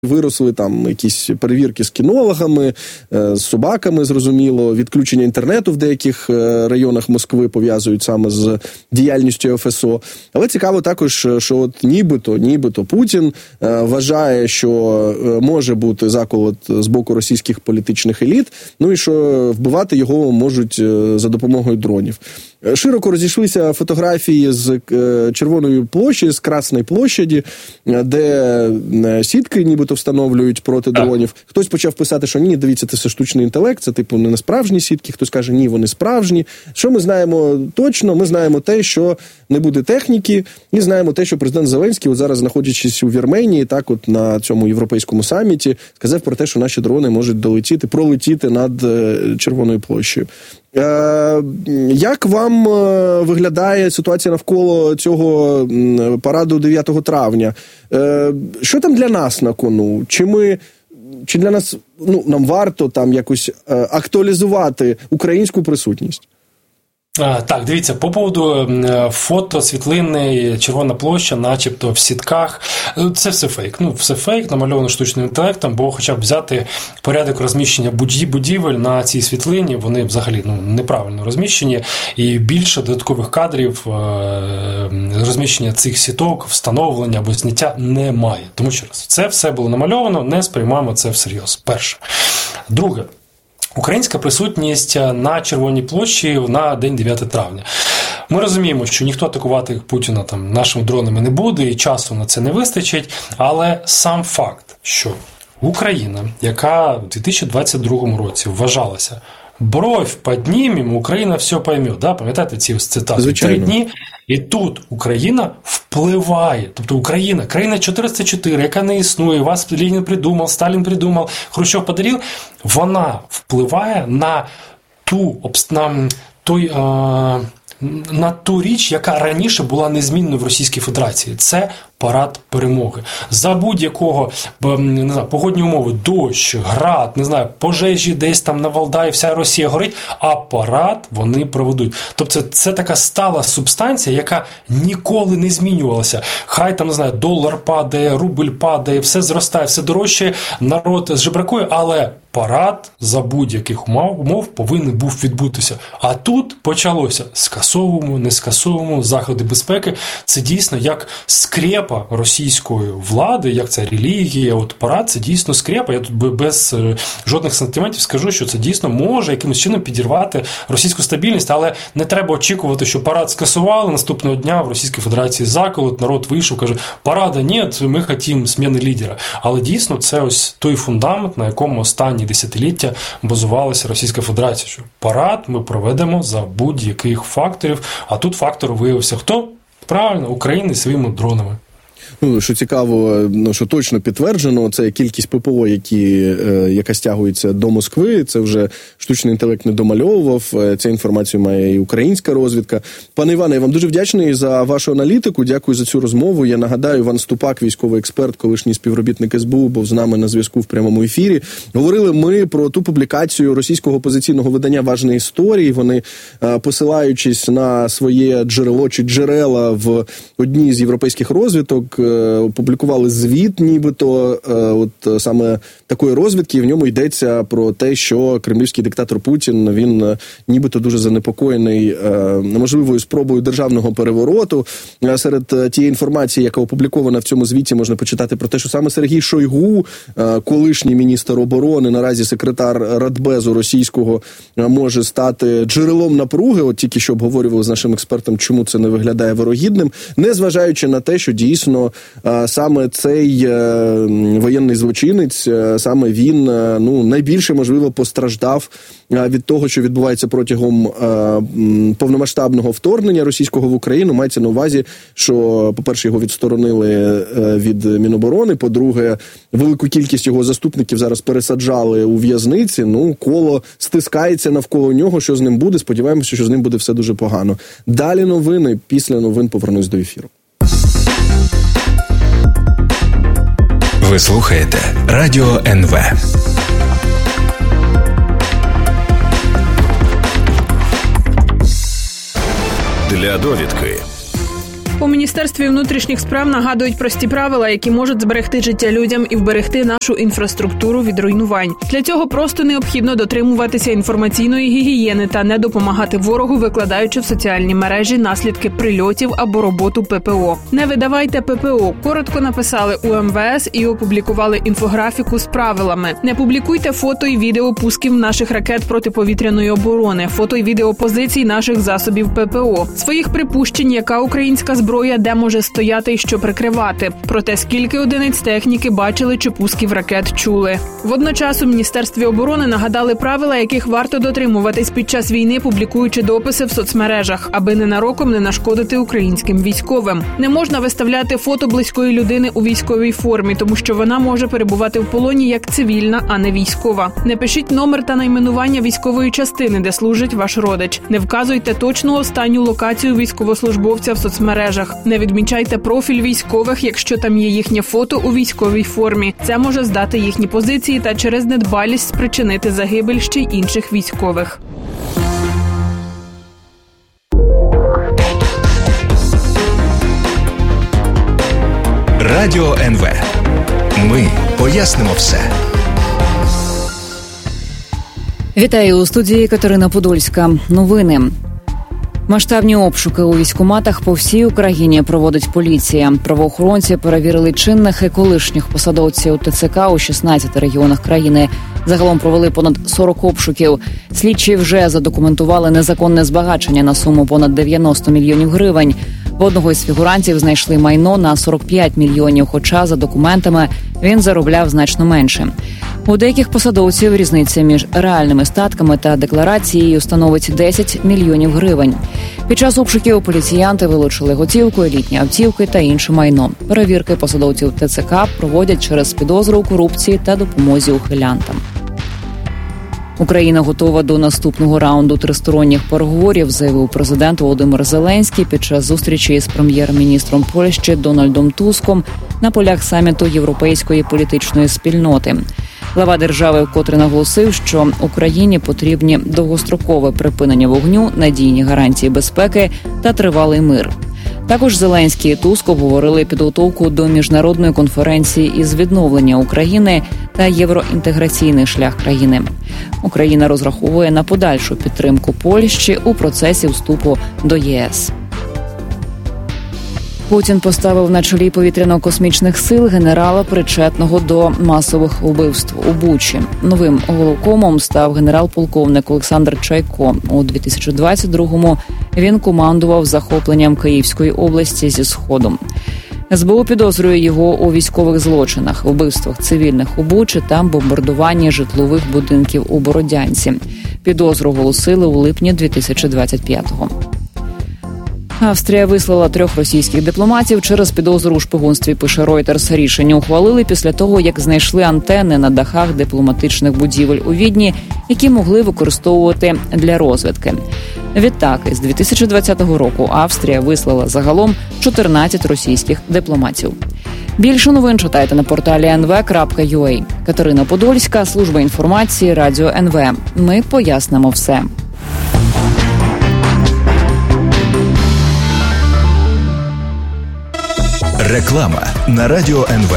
Виросли там якісь перевірки з кінологами, з собаками, зрозуміло, відключення інтернету в деяких районах Москви пов'язують саме з діяльністю ФСО. Але цікаво також, що от нібито Путін вважає, що може бути заколот з боку російських політичних еліт, ну і що вбивати його можуть за допомогою дронів. Широко розійшлися фотографії з Червоної площі, з Красної площаді, де сітки нібито встановлюють проти дронів. Хтось почав писати, що ні, дивіться, це все штучний інтелект, це типу не справжні сітки. Хтось каже, ні, вони справжні. Що ми знаємо точно? Ми знаємо те, що не буде техніки, і знаємо те, що президент Зеленський, от зараз знаходячись у Вірменії, так от на цьому європейському саміті, сказав про те, що наші дрони можуть пролетіти над Червоною площею. Як вам виглядає ситуація навколо цього параду 9 травня? Що там для нас на кону? Чи для нас, нам варто там якось актуалізувати українську присутність? Так, дивіться, по поводу фото, світлини, Червона площа, начебто в сітках, це все фейк. Все фейк, намальовано штучним інтелектом, бо хоча б взяти порядок розміщення будівель на цій світлині, вони взагалі неправильно розміщені, і більше додаткових кадрів розміщення цих сіток, встановлення або зняття немає. Тому що це все було намальовано, не сприймаємо це всерйоз. Перше. Друге. Українська присутність на Червоній площі на день 9 травня. Ми розуміємо, що ніхто атакувати Путіна там нашими дронами не буде, і часу на це не вистачить, але сам факт, що Україна, яка в 2022 році вважалася «бровь поднимем, Україна все пойме», да? Пам'ятаєте ці цитати? Звичайно. 3 дні, і тут Україна впливає. Тобто Україна, країна 404, яка не існує, вас Ленін придумав, Сталін придумав, Хрущов подарив, вона впливає на на ту річ, яка раніше була незмінною в Російській Федерації. Це парад перемоги. За будь-якого, погодні умови, дощ, град, пожежі десь там на Валдаї, вся Росія горить, а парад вони проведуть. Тобто це така стала субстанція, яка ніколи не змінювалася. Хай там, долар падає, рубль падає, все зростає, все дорожче, народ жебракує, але парад за будь-яких умов повинен був відбутися. А тут почалося скасовуємо, не скасовуємо, заходи безпеки. Це дійсно як скрепа російської влади, як це релігія, от парад, це дійсно скрепа. Я тут без жодних сантиментів скажу, що це дійсно може якимось чином підірвати російську стабільність, але не треба очікувати, що парад скасували, наступного дня в Російській Федерації заколот, народ вийшов, каже, парада ні, ми хочемо зміни лідера. Але дійсно це ось той фундамент, на якому останні десятиліття базувалася Російська Федерація, що парад ми проведемо за будь-яких факторів, а тут фактор виявився хто? Правильно, Україна своїми дронами. Що цікаво, що точно підтверджено, це кількість ППО, яка стягується до Москви, це вже штучний інтелект не домальовував, цю інформацію має і українська розвідка. Пане Іване, я вам дуже вдячний за вашу аналітику, дякую за цю розмову. Я нагадаю, Іван Ступак, військовий експерт, колишній співробітник СБУ, був з нами на зв'язку в прямому ефірі. Говорили ми про ту публікацію російського опозиційного видання «Важні історії». Вони, посилаючись на своє джерело чи джерела в одній з європейських розвідок, опублікували звіт нібито от саме такої розвідки, і в ньому йдеться про те, що кремлівський диктатор Путін, він нібито дуже занепокоєний можливою спробою державного перевороту. Серед тієї інформації, яка опублікована в цьому звіті, можна почитати про те, що саме Сергій Шойгу, колишній міністр оборони, наразі секретар Радбезу російського, може стати джерелом напруги, от тільки що обговорювали з нашим експертом, чому це не виглядає вирогідним, незважаючи на те, що дійсно саме цей воєнний злочинець, саме він, найбільше, можливо, постраждав від того, що відбувається протягом повномасштабного вторгнення російського в Україну. Мається на увазі, що, по-перше, його відсторонили від Міноборони, по-друге, велику кількість його заступників зараз пересаджали у в'язниці, коло стискається навколо нього, що з ним буде, сподіваємося, що з ним буде все дуже погано. Далі новини, після новин повернусь до ефіру. Ви слухаєте Радіо НВ. Для довідки. У Міністерстві внутрішніх справ нагадують прості правила, які можуть зберегти життя людям і вберегти нашу інфраструктуру від руйнувань. Для цього просто необхідно дотримуватися інформаційної гігієни та не допомагати ворогу, викладаючи в соціальні мережі наслідки прильотів або роботу ППО. Не видавайте ППО. Коротко написали у МВС і опублікували інфографіку з правилами. Не публікуйте фото і відео пусків наших ракет протиповітряної оборони, фото і відео позицій наших засобів ППО, своїх припущень, яка українська зброя де може стояти і що прикривати, про те, скільки одиниць техніки бачили чи пусків ракет чули. Водночас у Міністерстві оборони нагадали правила, яких варто дотримуватись під час війни, публікуючи дописи в соцмережах, аби ненароком не нашкодити українським військовим. Не можна виставляти фото близької людини у військовій формі, тому що вона може перебувати в полоні як цивільна, а не військова. Не пишіть номер та найменування військової частини, де служить ваш родич. Не вказуйте точну останню локацію військовослужбовця в соцмережах. Не відмічайте профіль військових, якщо там є їхнє фото у військовій формі. Це може здати їхні позиції та через недбалість спричинити загибель ще й інших військових. Радіо НВ. Ми пояснимо все. Вітаю, у студії Катерина Подольська. Новини. Масштабні обшуки у військкоматах по всій Україні проводить поліція. Правоохоронці перевірили чинних і колишніх посадовців ТЦК у 16 регіонах країни. Загалом провели понад 40 обшуків. Слідчі вже задокументували незаконне збагачення на суму понад 90 мільйонів гривень. В одного із фігурантів знайшли майно на 45 мільйонів, хоча за документами він заробляв значно менше. У деяких посадовців різниця між реальними статками та декларацією становить 10 мільйонів гривень. Під час обшуків поліціянти вилучили готівку, елітні автівки та інше майно. Перевірки посадовців ТЦК проводять через підозру у корупції та допомозі ухилянтам. Україна готова до наступного раунду тристоронніх переговорів, заявив президент Володимир Зеленський під час зустрічі з прем'єр-міністром Польщі Дональдом Туском на полях саміту Європейської політичної спільноти. Глава держави вкотре наголосив, що Україні потрібні довгострокове припинення вогню, надійні гарантії безпеки та тривалий мир. Також Зеленський і Туск обговорили підготовку до міжнародної конференції із відновлення України та євроінтеграційний шлях країни. Україна розраховує на подальшу підтримку Польщі у процесі вступу до ЄС. Путін поставив на чолі повітряно-космічних сил генерала, причетного до масових вбивств у Бучі. Новим головкомом став генерал-полковник Олександр Чайко. У 2022-му він командував захопленням Київської області зі Сходу. СБУ підозрює його у військових злочинах, вбивствах цивільних у Бучі та бомбардуванні житлових будинків у Бородянці. Підозру оголосили у липні 2025-го. Австрія вислала 3 російських дипломатів через підозру у шпигунстві, пише Reuters. Рішення ухвалили після того, як знайшли антени на дахах дипломатичних будівель у Відні, які могли використовувати для розвідки. Відтак, із 2020 року Австрія вислала загалом 14 російських дипломатів. Більше новин читайте на порталі nv.ua. Катерина Подольська, служба інформації, Радіо НВ. Ми пояснимо все. Реклама на Радіо НВ.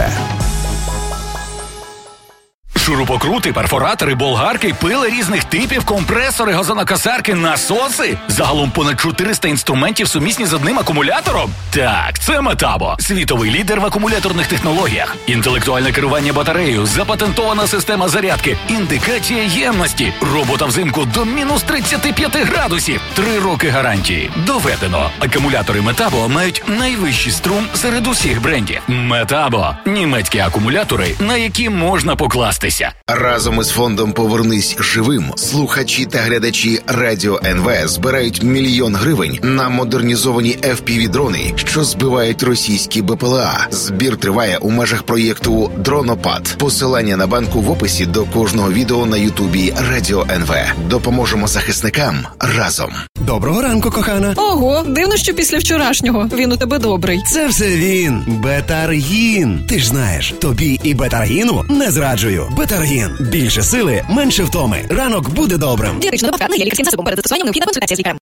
Шурупокрути, перфоратори, болгарки, пили різних типів, компресори, газонокосарки, насоси. Загалом понад 400 інструментів сумісні з одним акумулятором? Так, це Метабо. Світовий лідер в акумуляторних технологіях. Інтелектуальне керування батареєю, запатентована система зарядки, індикація ємності, робота взимку до мінус 35 градусів. 3 роки гарантії. Доведено. Акумулятори Метабо мають найвищий струм серед усіх брендів. Метабо. Німецькі акумулятори, на які можна покластися. Разом із фондом «Повернись живим» слухачі та глядачі Радіо НВ збирають 1 мільйон гривень на модернізовані FPV-дрони, що збивають російські БПЛА. Збір триває у межах проєкту «Дронопад». Посилання на банку в описі до кожного відео на Ютубі Радіо НВ. Допоможемо захисникам разом. Доброго ранку, кохана. Ого, дивно, що після вчорашнього. Він у тебе добрий. Це все він. Бетаргін. Ти ж знаєш, тобі і Бетаргіну не зраджую. Бетаргін. Більше сили, менше втоми. Ранок буде добрим. Дієтична добавка на є лікарським засобом. Перед застосуванням необхідна консультація з лікарем.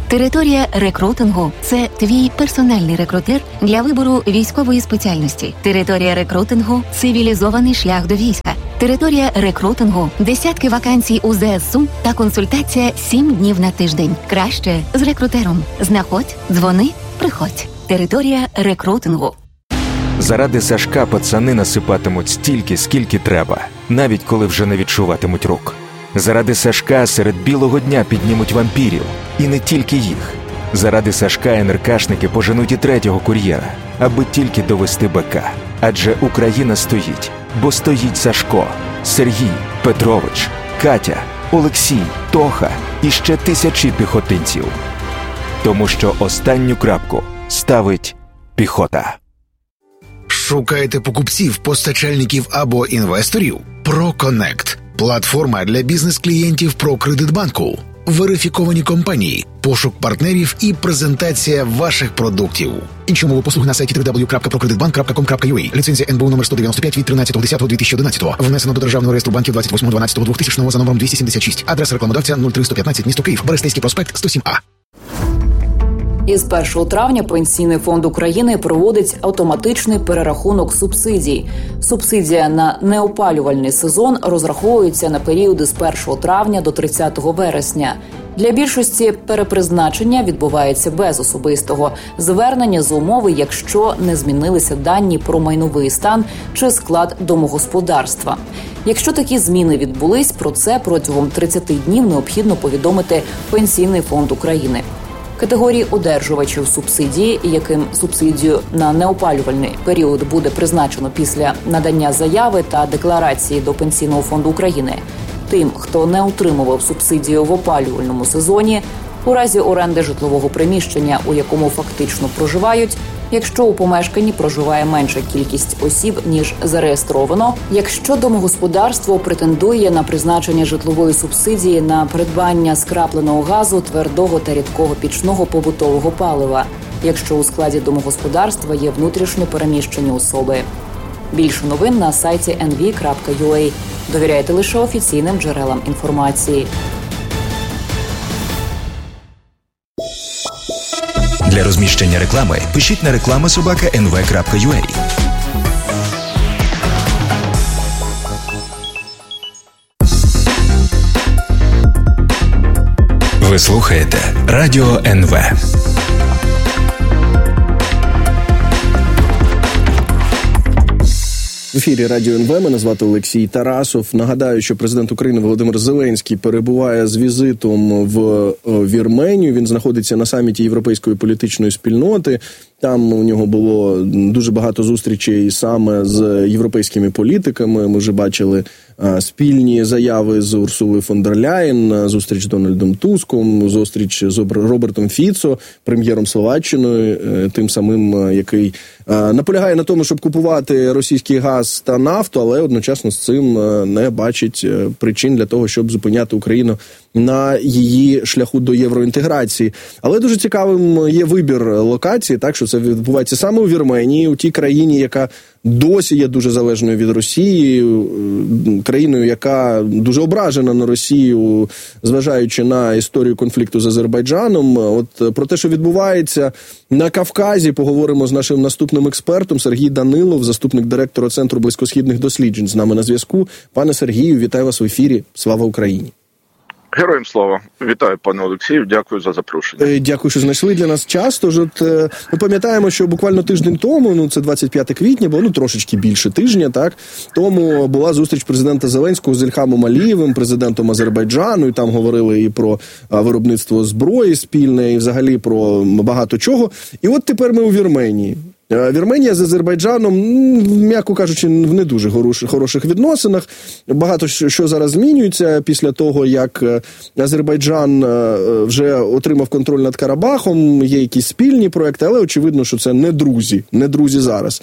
Територія рекрутингу – це твій персональний рекрутер для вибору військової спеціальності. Територія рекрутингу – цивілізований шлях до війська. Територія рекрутингу – десятки вакансій у ЗСУ та консультація 7 днів на тиждень. Краще з рекрутером. Знаходь, дзвони, приходь. Територія рекрутингу. Заради Сашка пацани насипатимуть стільки, скільки треба, навіть коли вже не відчуватимуть рук. Заради Сашка серед білого дня піднімуть вампірів. І не тільки їх. Заради Сашка НРКшники поженуть і третього кур'єра, аби тільки довести БК. Адже Україна стоїть, бо стоїть Сашко, Сергій, Петрович, Катя, Олексій, Тоха і ще тисячі піхотинців. Тому що останню крапку ставить піхота. Шукаєте покупців, постачальників або інвесторів? ProConnect – платформа для бізнес-клієнтів ProCreditBanku. Верифіковані компанії, пошук партнерів і презентація ваших продуктів. Інші умови послуг на сайті www.procreditbank.com.ua. Ліцензія НБУ номер 195 від 13.10.2011. Внесено до Державного реєстру банків 28.12.2000 за номером 276. Адреса рекламодавця 03115, місто Київ, Берестейський проспект, 107А. Із 1 травня Пенсійний фонд України проводить автоматичний перерахунок субсидій. Субсидія на неопалювальний сезон розраховується на періоди з 1 травня до 30 вересня. Для більшості перепризначення відбувається без особистого звернення за умови, якщо не змінилися дані про майновий стан чи склад домогосподарства. Якщо такі зміни відбулись, про це протягом 30 днів необхідно повідомити Пенсійний фонд України. Категорії одержувачів субсидії, яким субсидію на неопалювальний період буде призначено після надання заяви та декларації до Пенсійного фонду України, тим, хто не отримував субсидію в опалювальному сезоні, у разі оренди житлового приміщення, у якому фактично проживають, якщо у помешканні проживає менша кількість осіб, ніж зареєстровано, якщо домогосподарство претендує на призначення житлової субсидії на придбання скрапленого газу, твердого та рідкого пічного побутового палива, якщо у складі домогосподарства є внутрішньо переміщені особи. Більше новин на сайті nv.ua. Довіряйте лише офіційним джерелам інформації. Для розміщення реклами пишіть на reklama@nv.ua. Ви слухаєте Радіо НВ. В ефірі Радіо НВ, мене звати Олексій Тарасов. Нагадаю, що президент України Володимир Зеленський перебуває з візитом в Вірменію. Він знаходиться на саміті Європейської політичної спільноти. Там у нього було дуже багато зустрічей саме з європейськими політиками. Ми вже бачили спільні заяви з Урсулою фон дер Ляєн, зустріч з Дональдом Туском, зустріч з Робертом Фіцо, прем'єром Словаччини, тим самим, який наполягає на тому, щоб купувати російський газ та нафту, але одночасно з цим не бачить причин для того, щоб зупиняти Україну на її шляху до євроінтеграції. Але дуже цікавим є вибір локації, так, що це відбувається саме у Вірменії, у тій країні, яка досі є дуже залежною від Росії, країною, яка дуже ображена на Росію, зважаючи на історію конфлікту з Азербайджаном. От про те, що відбувається на Кавказі, поговоримо з нашим наступним експертом. Сергій Данилов, заступник директора Центру близькосхідних досліджень, з нами на зв'язку. Пане Сергію, вітаю вас в ефірі. Слава Україні! Героям слава. Вітаю, пане Олексію, дякую за запрошення. Дякую, що знайшли для нас час. Тож, ми пам'ятаємо, що буквально тиждень тому, це 25 квітня, бо трошечки більше тижня, так, тому була зустріч президента Зеленського з Ільхамом Алієвим, президентом Азербайджану, і там говорили і про виробництво зброї спільне, і взагалі про багато чого. І от тепер ми у Вірменії. Вірменія з Азербайджаном, м'яко кажучи, в не дуже хороших відносинах. Багато що зараз змінюється після того, як Азербайджан вже отримав контроль над Карабахом, є якісь спільні проекти, але очевидно, що це не друзі зараз.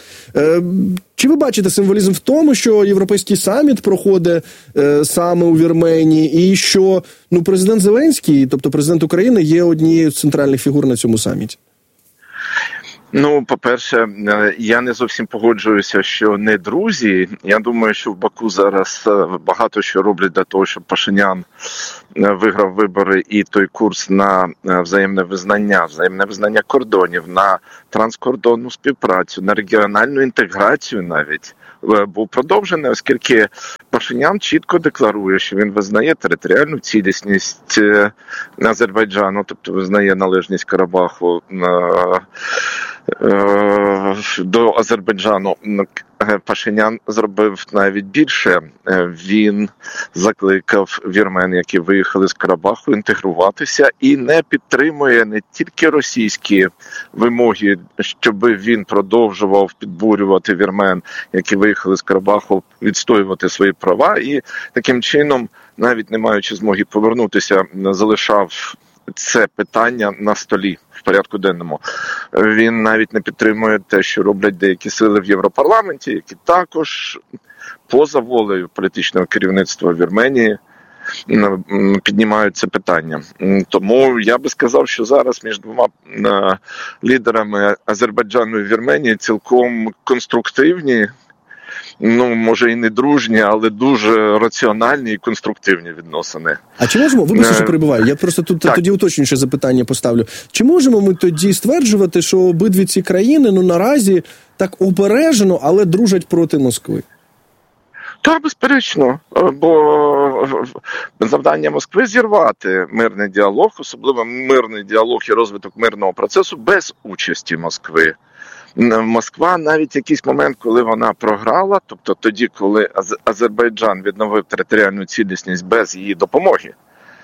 Чи ви бачите символізм в тому, що європейський саміт проходить саме у Вірменії і що президент Зеленський, тобто президент України, є однією з центральних фігур на цьому саміті? Ну, по-перше, я не зовсім погоджуюся, що не друзі. Я думаю, що в Баку зараз багато що роблять для того, щоб Пашинян виграв вибори, і той курс на взаємне визнання кордонів, на транскордонну співпрацю, на регіональну інтеграцію навіть був продовжений, оскільки Пашинян чітко декларує, що він визнає територіальну цілісність Азербайджану, тобто визнає належність Карабаху до Азербайджану. Пашинян зробив навіть більше. Він закликав вірмен, які виїхали з Карабаху, інтегруватися і не підтримує не тільки російські вимоги, щоб він продовжував підбурювати вірмен, які виїхали з Карабаху, відстоювати свої права, і таким чином, навіть не маючи змоги повернутися, залишав це питання на столі в порядку денному. Він навіть не підтримує те, що роблять деякі сили в Європарламенті, які також поза волею політичного керівництва Вірменії піднімають це питання. Тому я би сказав, що зараз між двома лідерами Азербайджану і Вірменії цілком конструктивні, може і не дружні, але дуже раціональні і конструктивні відносини. А чи можемо, вибачте, що перебуваю, я просто тут тоді уточнююче запитання поставлю. Чи можемо ми тоді стверджувати, що обидві ці країни, наразі так обережно, але дружать проти Москви? Так, безперечно, бо завдання Москви зірвати мирний діалог, особливо мирний діалог і розвиток мирного процесу без участі Москви. Москва навіть якийсь момент, коли вона програла, тобто тоді, коли Азербайджан відновив територіальну цілісність без її допомоги,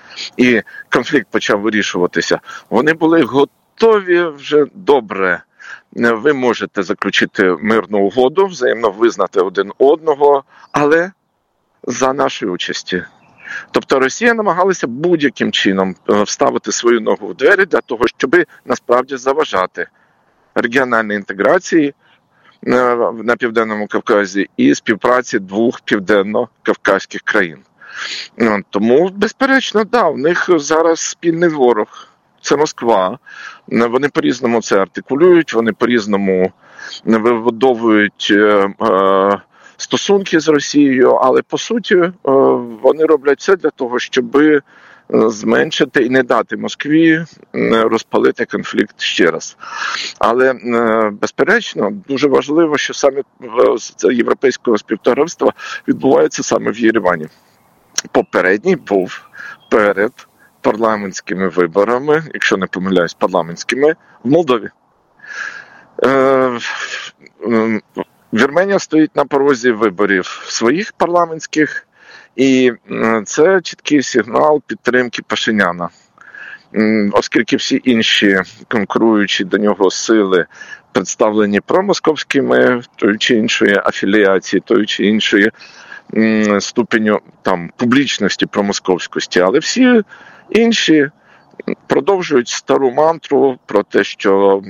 і конфлікт почав вирішуватися, вони були готові вже добре. Ви можете заключити мирну угоду, взаємно визнати один одного, але за нашої участі. Тобто Росія намагалася будь-яким чином вставити свою ногу в двері для того, щоб насправді заважати регіональній інтеграції на Південному Кавказі і співпраці двох південно-кавказьких країн. Тому, безперечно, у них зараз спільний ворог. Це Москва. Вони по-різному це артикулюють, вони по-різному вибудовують стосунки з Росією, але, по суті, вони роблять все для того, щоб зменшити і не дати Москві розпалити конфлікт ще раз. Але, безперечно, дуже важливо, що саме з європейського співтовариства відбувається саме в Єревані. Попередній був перед парламентськими виборами, якщо не помиляюсь, парламентськими, в Молдові. Вірменія стоїть на порозі виборів своїх парламентських, і це чіткий сигнал підтримки Пашиняна. Оскільки всі інші конкуруючі до нього сили представлені промосковськими, тої чи іншої афіліації, тої чи іншої ступеню публічності промосковськості, але всі інші продовжують стару мантру про те, що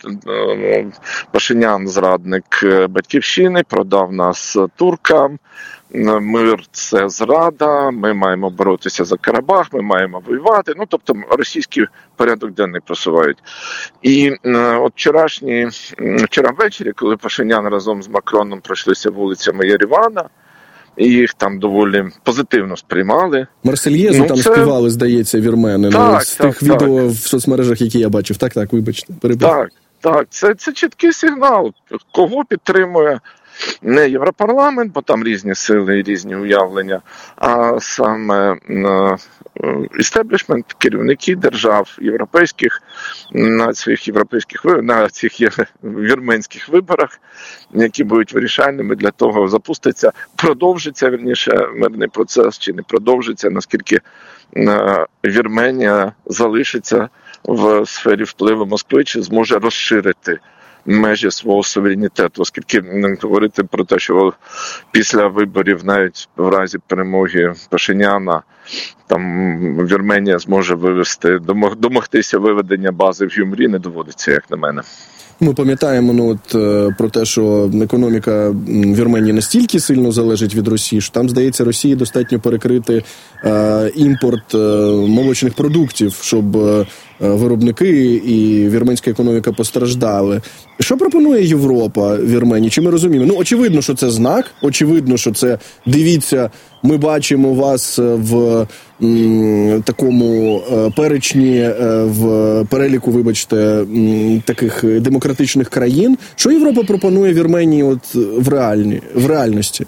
Пашинян зрадник батьківщини, продав нас туркам, мир – це зрада, ми маємо боротися за Карабах, ми маємо воювати. Тобто російський порядок денний просувають. І вчора ввечері, коли Пашинян разом з Макроном пройшлися вулицями Єревана, і їх там доволі позитивно сприймали. Марсельєзу там співали, здається, вірмени. З тих відео в соцмережах, які я бачив. Так, вибачте. Так, це чіткий сигнал. Кого підтримує не Європарламент, бо там різні сили і різні уявлення, а саме істеблішмент, керівники держав європейських на цих вірменських виборах, які будуть вирішальними для того, продовжиться мирний процес чи не продовжиться, наскільки Вірменія залишиться в сфері впливу Москви, чи зможе розширити межі свого суверенітету, оскільки говорити про те, що після виборів, навіть в разі перемоги Пашиняна, Вірменія зможе домогтися виведення бази в Гюмрі, не доводиться, як на мене. Ми пам'ятаємо про те, що економіка Вірменії настільки сильно залежить від Росії, що там, здається, Росії достатньо перекрити імпорт молочних продуктів, щоб виробники, і вірменська економіка постраждали. Що пропонує Європа Вірменії? Чи ми розуміємо? Ну, очевидно, що це знак, очевидно, що це, дивіться, ми бачимо вас в такому перечні, в переліку, вибачте, таких демократичних країн. Що Європа пропонує Вірменії от в реальності?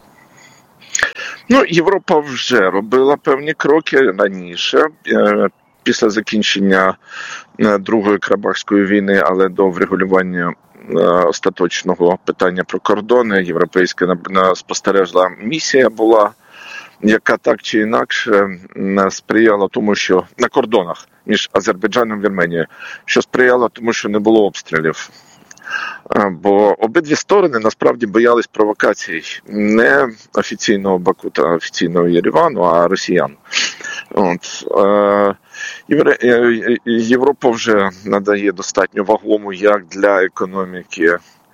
Ну, Європа вже робила певні кроки раніше, після закінчення Другої Карабахської війни, але до врегулювання остаточного питання про кордони. Європейська спостережна місія була, яка так чи інакше сприяла тому, що на кордонах між Азербайджаном і Вірменією, що сприяло тому, що не було обстрілів. Бо обидві сторони насправді боялись провокацій не офіційного Баку та офіційного Єревану, а росіян. Європа вже надає достатньо вагому як для економіки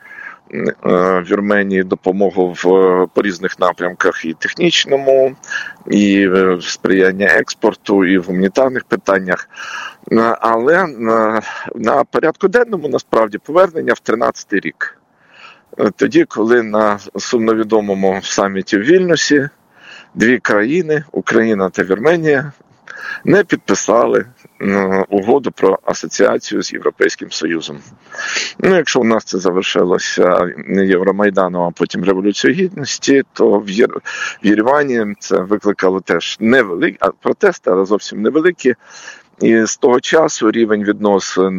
Вірменії допомогу по різних напрямках, і технічному, і сприяння експорту, і в гуманітарних питаннях. Але на порядку денному, насправді, повернення в 13-й рік. Тоді, коли на сумновідомому саміті в Вільнюсі дві країни, Україна та Вірменія, не підписали угоду про асоціацію з Європейським Союзом. Ну, якщо у нас це завершилося не Євромайданом, а потім Революцією Гідності, то в Єревані це викликало теж невеликі протести, але зовсім невеликі. І з того часу рівень відносин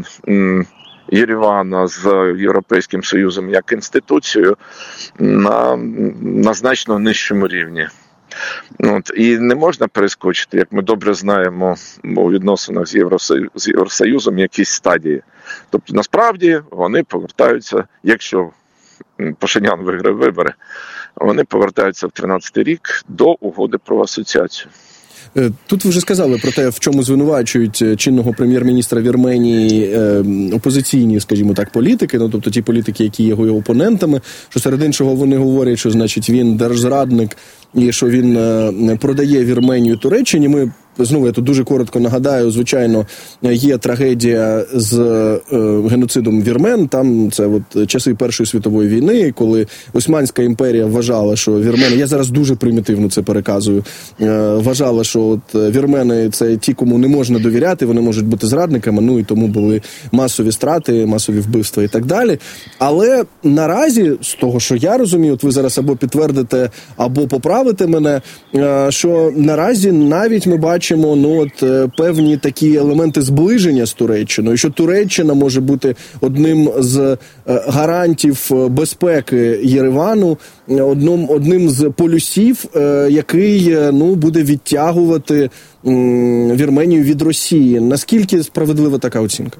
Єревана з Європейським Союзом як інституцією на значно нижчому рівні. І не можна перескочити, як ми добре знаємо, у відносинах з Євросоюзом якісь стадії. Тобто, насправді, вони повертаються, якщо Пашинян виграє вибори, вони повертаються в 13-й рік до угоди про асоціацію. Тут ви вже сказали про те, в чому звинувачують чинного прем'єр-міністра Вірменії опозиційні, скажімо так, політики, ну, тобто ті політики, які є його опонентами, що серед іншого вони говорять, що, значить, він держзрадник і що він продає Вірменію Туреччині. Ми знову, я тут дуже коротко нагадаю, звичайно, є трагедія з геноцидом вірмен, там це от часи Першої світової війни, коли Османська імперія вважала, що вірмени, я зараз дуже примітивно це переказую, вважала, що от вірмени це ті, кому не можна довіряти, вони можуть бути зрадниками, ну і тому були масові страти, масові вбивства і так далі. Але наразі, з того, що я розумію, от ви зараз або підтвердите, або поправите мене, що наразі навіть ми бачимо певні такі елементи зближення з Туреччиною, що Туреччина може бути одним з гарантів безпеки Єревану, одним з полюсів, який буде відтягувати Вірменію від Росії. Наскільки справедлива така оцінка?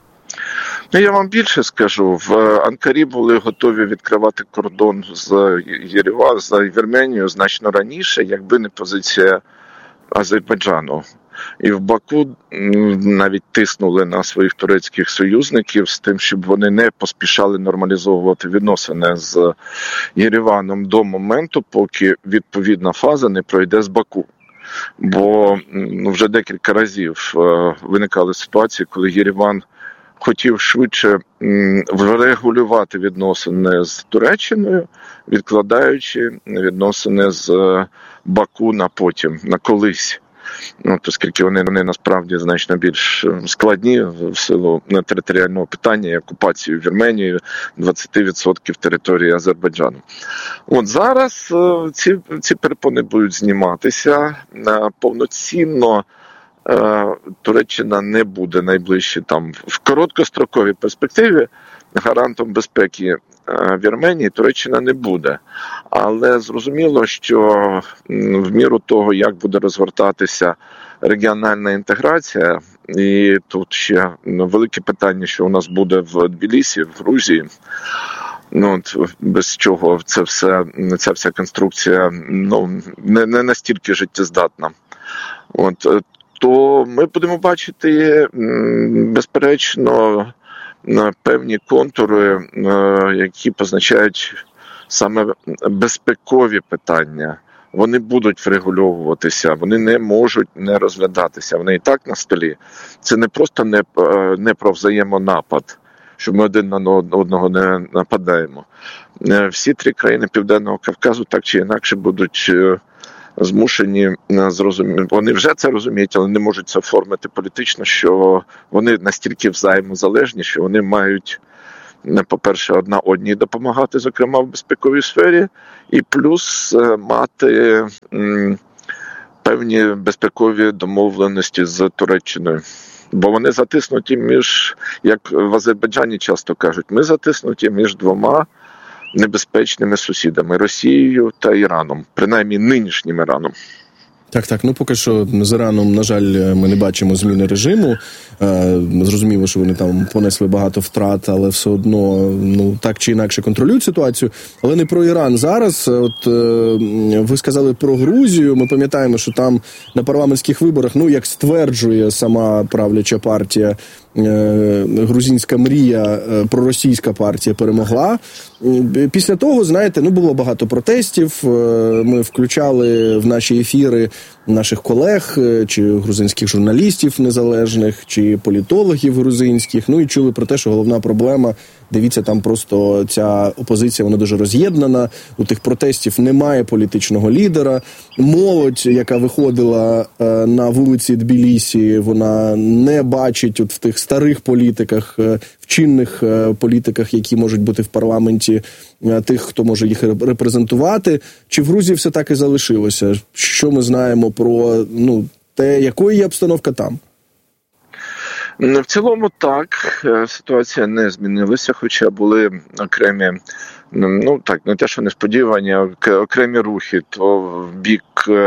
Я вам більше скажу. В Анкарі були готові відкривати кордон з Вірменією значно раніше, якби не позиція Азербайджану. І в Баку навіть тиснули на своїх турецьких союзників з тим, щоб вони не поспішали нормалізовувати відносини з Єреваном до моменту, поки відповідна фаза не пройде з Баку. Бо вже декілька разів виникали ситуації, коли Єреван хотів швидше врегулювати відносини з Туреччиною, відкладаючи відносини з Баку на потім, на колись. Оскільки вони насправді значно більш складні в силу територіального питання і окупації Вірменії 20% території Азербайджану. От зараз ці перепони будуть зніматися. Повноцінно Туреччина не буде найближчі в короткостроковій перспективі гарантом безпеки Вірменії Туреччина не буде. Але зрозуміло, що в міру того, як буде розгортатися регіональна інтеграція, і тут ще велике питання, що у нас буде в Тбілісі, в Грузії, без чого ця вся конструкція не настільки життєздатна. То ми будемо бачити, безперечно, певні контури, які позначають саме безпекові питання вони будуть врегульовуватися, вони не можуть не розглядатися, вони і так на столі. Це не просто не про взаємонапад, що ми один на одного не нападаємо. Всі 3 країни Південного Кавказу так чи інакше будуть змушені зрозуміти. Вони вже це розуміють, але не можуть це оформити політично, що вони настільки взаємозалежні, що вони мають, по-перше, одна одній допомагати, зокрема в безпековій сфері, і плюс мати певні безпекові домовленості з Туреччиною. Бо вони затиснуті між, як в Азербайджані часто кажуть, ми затиснуті між 2 небезпечними сусідами – Росією та Іраном, принаймні нинішнім Іраном. Так. Поки що з Іраном, на жаль, ми не бачимо зміни режиму. Зрозуміло, що вони там понесли багато втрат, але все одно, так чи інакше контролюють ситуацію. Але не про Іран зараз. От ви сказали про Грузію. Ми пам'ятаємо, що там на парламентських виборах, як стверджує сама правляча партія, грузинська мрія, проросійська партія перемогла. Після того, знаєте, було багато протестів. Ми включали в наші ефіри наших колег, чи грузинських журналістів незалежних, чи політологів грузинських. І чули про те, що головна проблема, дивіться, там просто ця опозиція, вона дуже роз'єднана. У тих протестів немає політичного лідера. Молодь, яка виходила на вулиці Тбілісі, вона не бачить в тих старих політиках, в чинних політиках, які можуть бути в парламенті, тих, хто може їх репрезентувати. Чи в Грузії все так і залишилося? Що ми знаємо про те, якою є обстановка там? В цілому так, ситуація не змінилася, хоча були окремі, не те, що несподівані, а окремі рухи, то в бік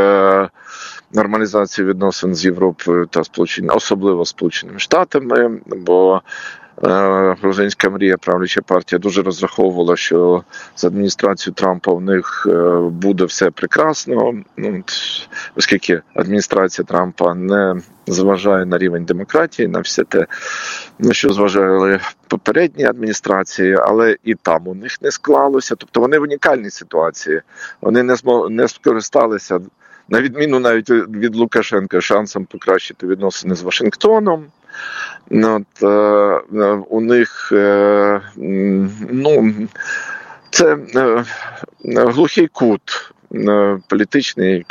нормалізації відносин з Європою та особливо Сполученими Штатами, бо грузинська мрія, правляча партія, дуже розраховувала, що з адміністрацією Трампа в них буде все прекрасно, оскільки адміністрація Трампа не зважає на рівень демократії, на все те, на що зважали попередні адміністрації, але і там у них не склалося. Тобто вони в унікальній ситуації. Вони не скористалися, на відміну навіть від Лукашенка, шансом покращити відносини з Вашингтоном. У них це глухий кут політичний,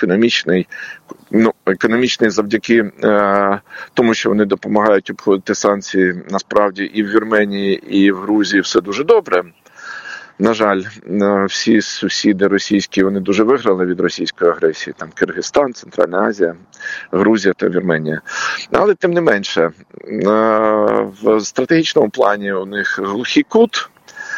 економічний завдяки тому, що вони допомагають обходити санкції, насправді і в Вірменії, і в Грузії все дуже добре. На жаль, всі сусіди російські, вони дуже виграли від російської агресії. Там Киргизстан, Центральна Азія, Грузія та Вірменія. Але тим не менше, в стратегічному плані у них глухий кут.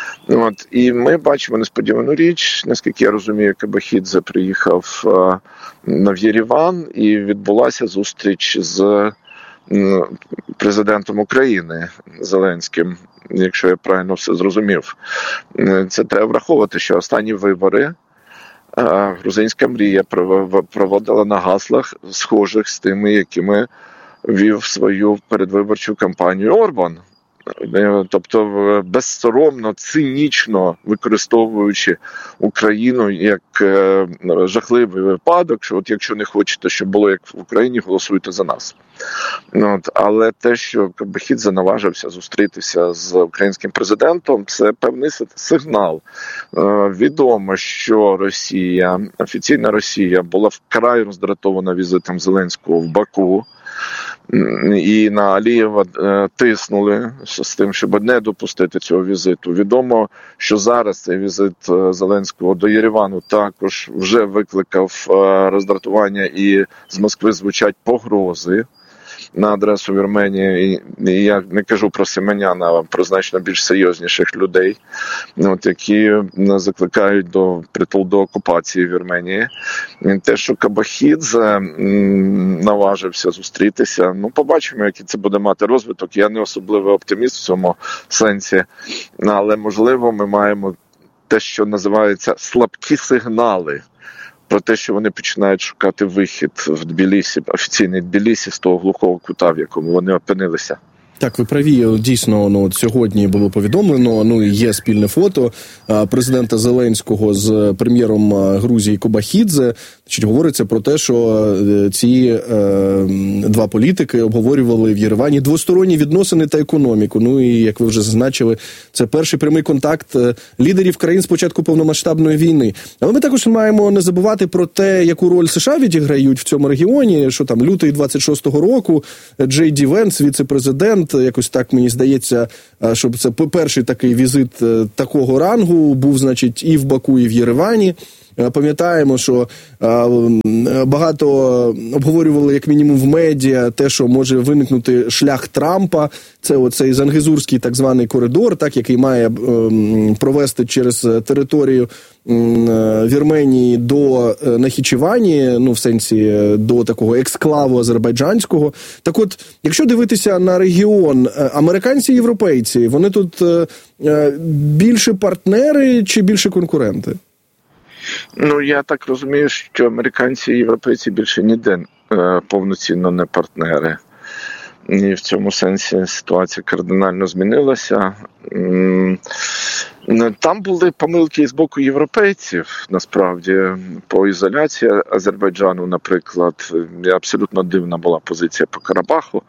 І ми бачимо несподівану річ, наскільки я розумію, Кабахідзе приїхав в Єреван і відбулася зустріч з президентом України Зеленським, якщо я правильно все зрозумів. Це треба враховувати, що останні вибори грузинська мрія проводила на гаслах, схожих з тими, якими вів свою передвиборчу кампанію Орбан. Тобто безсоромно, цинічно використовуючи Україну як жахливий випадок, що якщо не хочете, щоб було як в Україні, голосуйте за нас. Але те, що Кабахідзе наважився зустрітися з українським президентом, це певний сигнал. Відомо, що офіційна Росія була вкрай роздратована візитом Зеленського в Баку. І на Алієва тиснули з тим, щоб не допустити цього візиту. Відомо, що зараз цей візит Зеленського до Єревану також вже викликав роздратування, і з Москви звучать погрози на адресу Вірменії. І я не кажу про Семеняна, а про значно більш серйозніших людей, які закликають до окупації Вірменії. Те, що Кабахідзе наважився зустрітися, побачимо, який це буде мати розвиток. Я не особливий оптиміст в цьому сенсі, але, можливо, ми маємо те, що називається слабкі сигнали про те, що вони починають шукати вихід в Тбілісі, офіційний Тбілісі, з того глухого кута, в якому вони опинилися. Так, ви праві. Дійсно, сьогодні було повідомлено, є спільне фото президента Зеленського з прем'єром Грузії Кобахідзе. Говориться про те, що ці два політики обговорювали в Єревані двосторонні відносини та економіку. І, як ви вже зазначили, це перший прямий контакт лідерів країн з початку повномасштабної війни. Але ми також маємо не забувати про те, яку роль США відіграють в цьому регіоні, що там лютий 26-го року, Джей Ді Венс, віце-президент, якось так мені здається, щоб це перший такий візит такого рангу був, значить, і в Баку, і в Єревані. Пам'ятаємо, що багато обговорювали, як мінімум, в медіа те, що може виникнути шлях Трампа. Це оцей Зангезурський так званий коридор, так, який має провести через територію Вірменії до Нахічевані, в сенсі до такого ексклаву азербайджанського. Так от, якщо дивитися на регіон, американці і європейці, вони тут більше партнери чи більше конкуренти? Я так розумію, що американці і європейці більше ніде повноцінно не партнери. І в цьому сенсі ситуація кардинально змінилася. Там були помилки з боку європейців, насправді, по ізоляції Азербайджану, наприклад. Абсолютно дивна була позиція по Карабаху,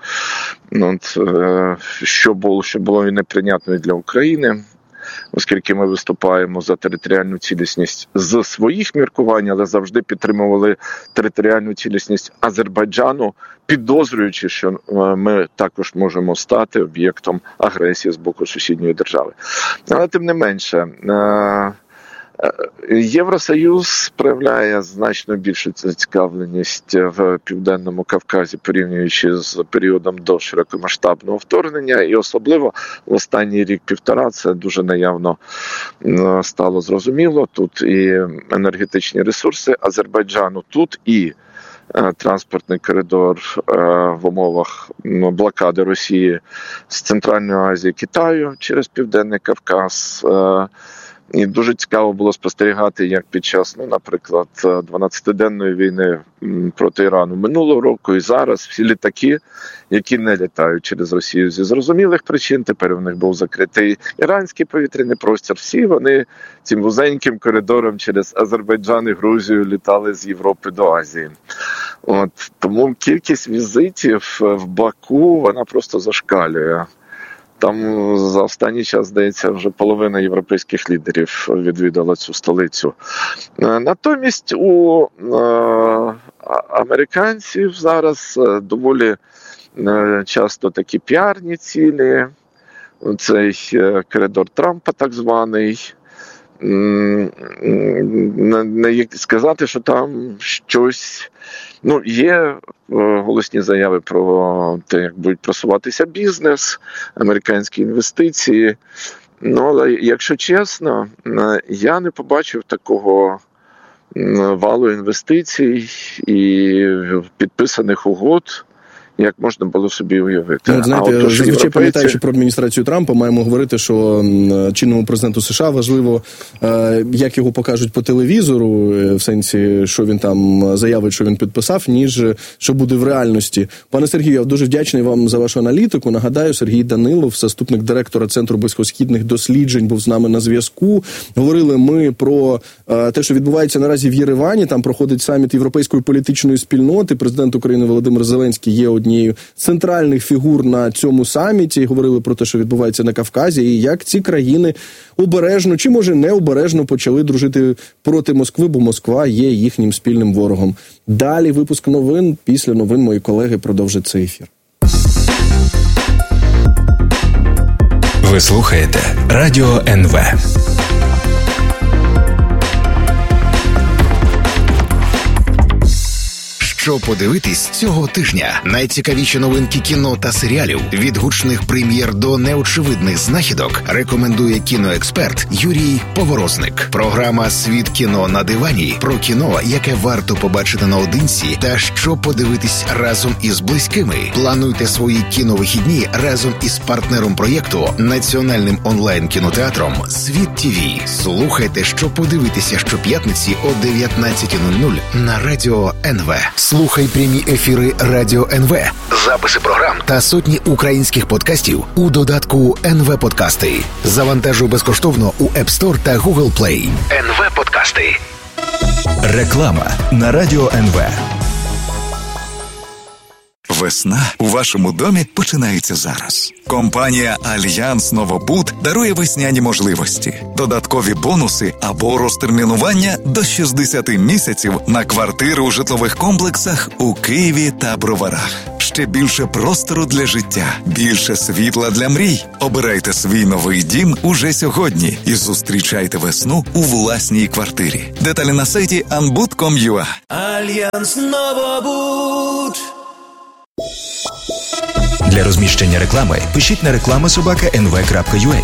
що було і неприйнятно для України, оскільки ми виступаємо за територіальну цілісність з своїх міркувань, але завжди підтримували територіальну цілісність Азербайджану, підозрюючи, що ми також можемо стати об'єктом агресії з боку сусідньої держави. Але тим не менше, Євросоюз проявляє значно більшу зацікавленість в Південному Кавказі, порівнюючи з періодом до широкомасштабного вторгнення, і особливо в останній рік-півтора це дуже наявно стало зрозуміло. Тут і енергетичні ресурси Азербайджану, тут і транспортний коридор в умовах блокади Росії з Центральної Азії, Китаю через Південний Кавказ. І дуже цікаво було спостерігати, як під час, наприклад, 12-денної війни проти Ірану минулого року і зараз всі літаки, які не літають через Росію зі зрозумілих причин, тепер у них був закритий іранський повітряний простір, всі вони цим вузеньким коридором через Азербайджан і Грузію літали з Європи до Азії. Тому кількість візитів в Баку, вона просто зашкалює. Там за останній час, здається, вже половина європейських лідерів відвідала цю столицю. Натомість у американців зараз доволі часто такі піарні цілі. Цей коридор Трампа так званий. Не сказати, що там щось... Є голосні заяви про те, як будуть просуватися бізнес, американські інвестиції. Але, якщо чесно, я не побачив такого валу інвестицій і підписаних угод, як можна було собі уявити. Знаєте, зазвичай пам'ятаючи про адміністрацію Трампа, маємо говорити, що чинному президенту США важливо, як його покажуть по телевізору, в сенсі, що він там заявить, що він підписав, ніж що буде в реальності. Пане Сергію, я дуже вдячний вам за вашу аналітику. Нагадаю, Сергій Данилов, заступник директора Центру близькосхідних досліджень, був з нами на зв'язку. Говорили ми про те, що відбувається наразі в Єревані. Там проходить саміт Європейської політичної спільноти. Президент України Володимир Зеленський є однією з центральних фігур на цьому саміті. Говорили про те, що відбувається на Кавказі, і як ці країни обережно, чи може необережно почали дружити проти Москви, бо Москва є їхнім спільним ворогом. Далі випуск новин. Після новин мої колеги продовжать цей ефір. Ви слухаєте Радіо НВ. Що подивитись цього тижня? Найцікавіші новинки кіно та серіалів від гучних прем'єр до неочевидних знахідок рекомендує кіноексперт Юрій Поворозник. Програма «Світ кіно на дивані» про кіно, яке варто побачити наодинці та що подивитись разом із близькими. Плануйте свої кіновихідні разом із партнером проєкту, національним онлайн-кінотеатром «Світ ТВ». Слухайте, що подивитися щоп'ятниці о 19:00 на Радіо НВ. Слухай прямі ефіри Радіо НВ, записи програм та сотні українських подкастів у додатку НВ Подкасти. Завантажуй безкоштовно у App Store та Google Play. НВ Подкасти. Реклама на Радіо НВ. Весна у вашому домі починається зараз. Компанія «Альянс Новобуд» дарує весняні можливості, додаткові бонуси або розтермінування до 60 місяців на квартири у житлових комплексах у Києві та Броварах. Ще більше простору для життя, більше світла для мрій. Обирайте свій новий дім уже сьогодні і зустрічайте весну у власній квартирі. Деталі на сайті anbud.com.ua. Альянс Новобуд. Для розміщення реклами пишіть на reklama@nv.ua.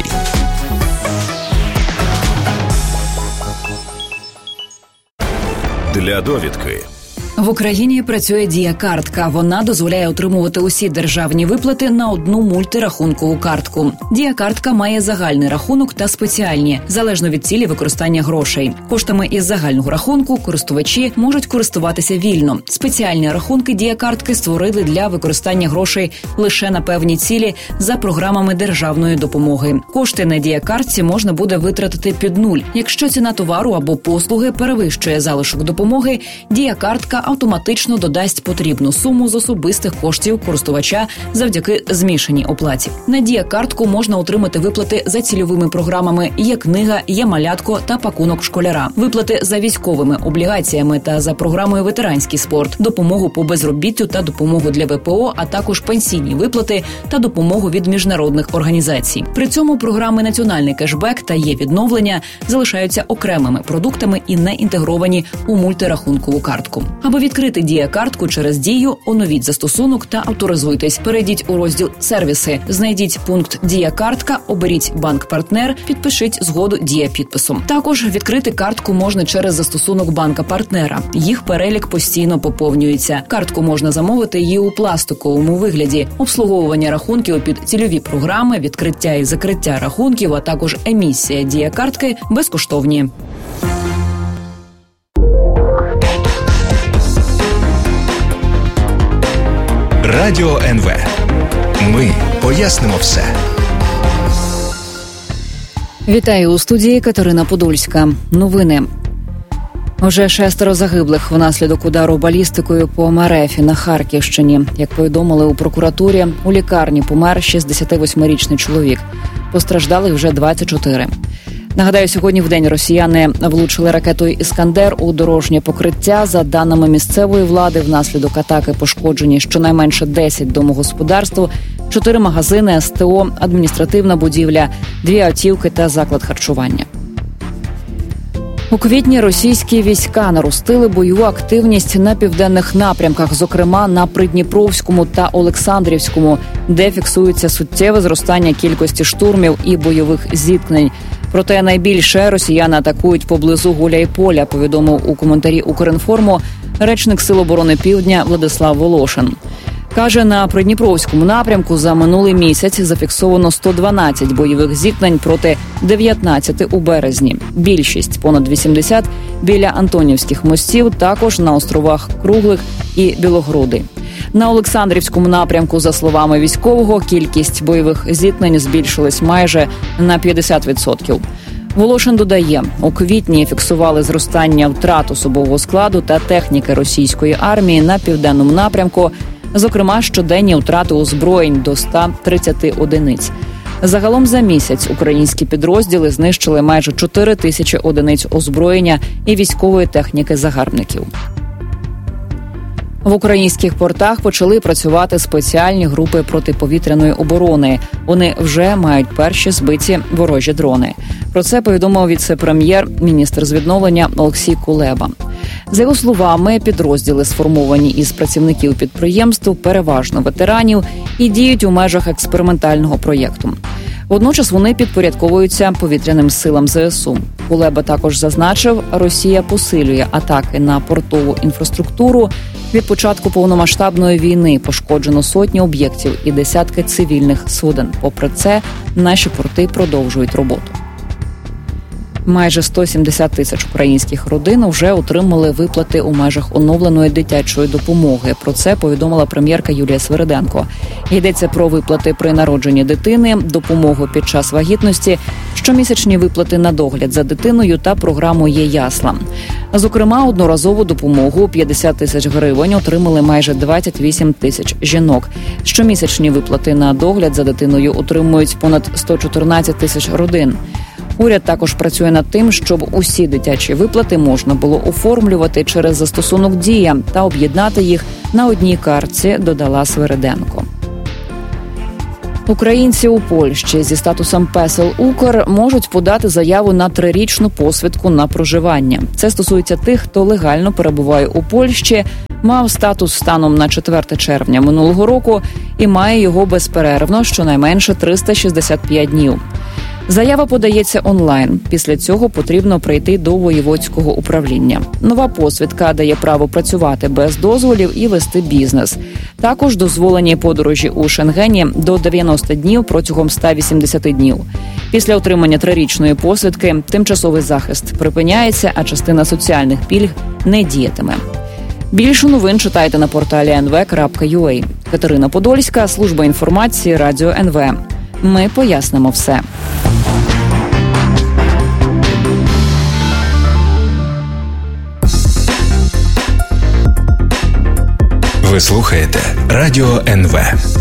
Для довідки. В Україні працює Дія-картка. Вона дозволяє отримувати усі державні виплати на одну мультирахункову картку. Дія-картка має загальний рахунок та спеціальні, залежно від цілі використання грошей. Коштами із загального рахунку користувачі можуть користуватися вільно. Спеціальні рахунки Дія-картки створили для використання грошей лише на певні цілі за програмами державної допомоги. Кошти на Дія-картці можна буде витратити під нуль. Якщо ціна товару або послуги перевищує залишок допомоги, Дія-картка автоматично додасть потрібну суму з особистих коштів користувача завдяки змішаній оплаті. На Дія-картку можна отримати виплати за цільовими програмами «Є-книга», «Є-малятко» та «Пакунок школяра», виплати за військовими облігаціями та за програмою «Ветеранський спорт», допомогу по безробіттю та допомогу для ВПО, а також пенсійні виплати та допомогу від міжнародних організацій. При цьому програми «Національний кешбек» та «Є-відновлення» залишаються окремими продуктами і не інтегровані у мультирахункову картку. Аби відкрити Дія-картку через Дію, оновіть застосунок та авторизуйтесь. Перейдіть у розділ «Сервіси», знайдіть пункт «Дія-картка», оберіть банк-партнер, підпишіть згоду Дія-підписом. Також відкрити картку можна через застосунок банка-партнера. Їх перелік постійно поповнюється. Картку можна замовити і у пластиковому вигляді. Обслуговування рахунків під цільові програми, відкриття і закриття рахунків, а також емісія Дія-картки безкоштовні. Радіо НВ. Ми пояснимо все. Вітаю у студії Катерина Подольська. Новини. Уже 6 загиблих внаслідок удару балістикою по МРФ на Харківщині. Як повідомили у прокуратурі, у лікарні помер 68-річний чоловік. Постраждали вже 24. Нагадаю, сьогодні в день росіяни влучили ракетою «Іскандер» у дорожнє покриття. За даними місцевої влади, внаслідок атаки пошкоджені щонайменше 10 домогосподарств, 4 магазини, СТО, адміністративна будівля, 2 автівки та заклад харчування. У квітні російські війська наростили бойову активність на південних напрямках, зокрема на Придніпровському та Олександрівському, де фіксується суттєве зростання кількості штурмів і бойових зіткнень. Проте найбільше росіяни атакують поблизу Гуляйполя, повідомив у коментарі «Укрінформу» речник Сил оборони Півдня Владислав Волошин. Каже, на Придніпровському напрямку за минулий місяць зафіксовано 112 бойових зіткнень проти 19 у березні. Більшість, понад 80, біля Антонівських мостів, також на островах Круглих і Білогруди. На Олександрівському напрямку, за словами військового, кількість бойових зіткнень збільшилась майже на 50%. Волошин додає, у квітні фіксували зростання втрат особового складу та техніки російської армії на південному напрямку, зокрема, щоденні втрати озброєнь до 130 одиниць. Загалом за місяць українські підрозділи знищили майже 4 тисячі одиниць озброєння і військової техніки загарбників. В українських портах почали працювати спеціальні групи протиповітряної оборони. Вони вже мають перші збиті ворожі дрони. Про це повідомив віце-прем'єр-міністр з відновлення Олексій Кулеба. За його словами, підрозділи сформовані із працівників підприємств, переважно ветеранів, і діють у межах експериментального проєкту. Водночас вони підпорядковуються повітряним силам ЗСУ. Кулеба також зазначив, Росія посилює атаки на портову інфраструктуру. Від початку повномасштабної війни пошкоджено сотні об'єктів і десятки цивільних суден. Попри це, наші порти продовжують роботу. Майже 170 тисяч українських родин вже отримали виплати у межах оновленої дитячої допомоги. Про це повідомила прем'єрка Юлія Свериденко. Йдеться про виплати при народженні дитини, допомогу під час вагітності, щомісячні виплати на догляд за дитиною та програму «Є ясла». Зокрема, одноразову допомогу 50 тисяч гривень отримали майже 28 тисяч жінок. Щомісячні виплати на догляд за дитиною отримують понад 114 тисяч родин. Уряд також працює над тим, щоб усі дитячі виплати можна було оформлювати через застосунок «Дія» та об'єднати їх на одній картці, додала Свериденко. Українці у Польщі зі статусом ПЕСЕЛ-УКР можуть подати заяву на 3-річну посвідку на проживання. Це стосується тих, хто легально перебуває у Польщі, мав статус станом на 4 червня минулого року і має його безперервно щонайменше 365 днів. Заява подається онлайн. Після цього потрібно прийти до воєводського управління. Нова посвідка дає право працювати без дозволів і вести бізнес. Також дозволені подорожі у Шенгені до 90 днів протягом 180 днів. Після отримання 3-річної посвідки тимчасовий захист припиняється, а частина соціальних пільг не діятиме. Більше новин читайте на порталі nv.ua. Катерина Подольська, служба інформації, Радіо НВ. Ми пояснимо все. Ви слухаєте Радіо НВ.